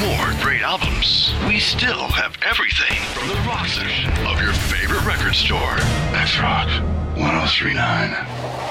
more great albums, we still have everything from the rock section of your favorite record store. That's Rock 1039.